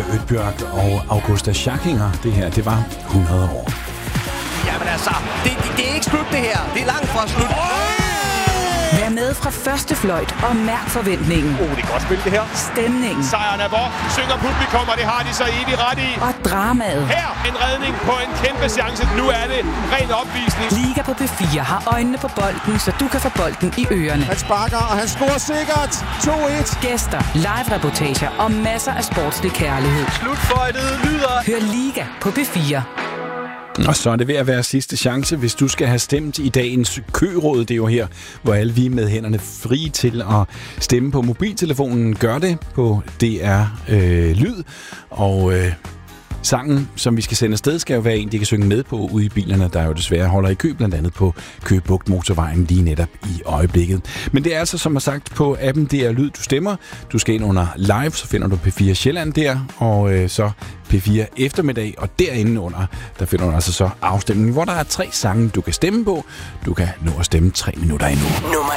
Ødbjørk og Augusta Schackinger. Det her, det var 100 år. Jamen altså, det er ikke slut det her. Det er langt fra slut. Vær med fra første fløjt og mærk forventningen. Det er godt spil det her. Stemningen. Sejren er vor, synger publikum, og det har de så evigt ret i. Og dramaet. Her en redning på en kæmpe chance. Nu er det ren opvisning. Liga på P4 har øjnene på bolden, så du kan få bolden i ørerne. Han sparker, og han scorer sikkert. 2-1. Gæster, live-reportager og masser af sportslig kærlighed. Slutføjtet lyder. Hør Liga på P4. Og så er det ved at være sidste chance, hvis du skal have stemt i dagens køråd. Det er jo her, hvor alle vi med hænderne fri til at stemme på mobiltelefonen. Gør det på DR Lyd. Og sangen, som vi skal sende afsted, skal jo være en, de kan synge med på ude i bilerne, der jo desværre holder i kø, blandt andet på Køge Bugt Motorvejen lige netop i øjeblikket. Men det er altså, som sagt, på appen DR Lyd, du stemmer. Du skal ind under live, så finder du P4 Sjælland der, og så P4 eftermiddag, og derinde under, der finder du altså så afstemningen, hvor der er 3 sange, du kan stemme på. Du kan nå at stemme 3 minutter endnu.